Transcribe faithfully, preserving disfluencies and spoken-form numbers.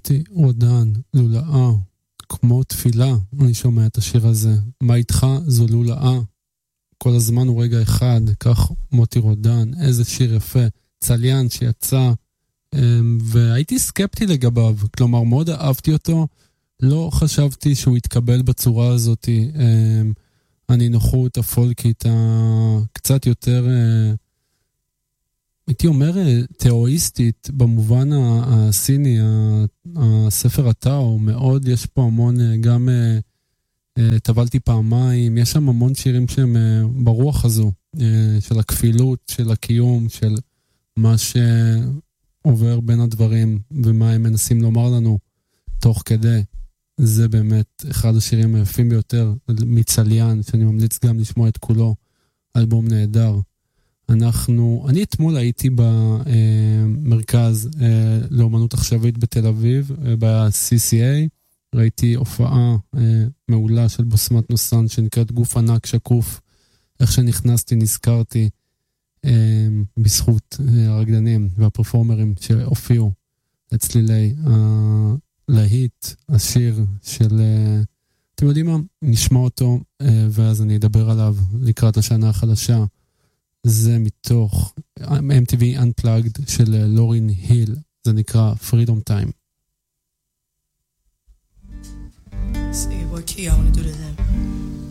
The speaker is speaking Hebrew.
מוטי רודן, לולאה, כמו תפילה, אני שומע את השיר הזה. מה איתך? זו לולאה. כל הזמן הוא רגע אחד, כך מוטי רודן, איזה שיר יפה, צליין שיצא, והייתי סקפטי לגביו, כלומר מאוד אהבתי אותו, לא חשבתי שהוא יתקבל בצורה הזאת, הנינוחות הפולקית, קצת יותר, הייתי אומר, תאואיסטית, במובן הסיני, הספר הטאו, מאוד, יש פה המון, גם טבלתי פעמיים, יש שם המון שירים שהם ברוח הזו, של הכפילות, של הקיום, של מה שעובר בין הדברים, ומה הם מנסים לומר לנו תוך כדי. זה באמת אחד השירים היפים ביותר, מצליין, שאני ממליץ גם לשמוע את כולו, אלבום נהדר. אנחנו, אני אתמול הייתי במרכז לאומנות עכשווית בתל אביב, ב-סי סי איי, ראיתי הופעה מעולה של בוסמת נוסן, שנקראת גוף ענק שקוף. איך שנכנסתי נזכרתי בזכות הרקדנים והפרפורמרים שהופיעו לצלילי להיט, השיר של, אתם יודעים מה? נשמע אותו, ואז אני אדבר עליו לקראת השנה החדשה. זה מתוך אם טי וי Unplugged של לורין היל, זה נקרא Freedom Time. See what key I want to do to them.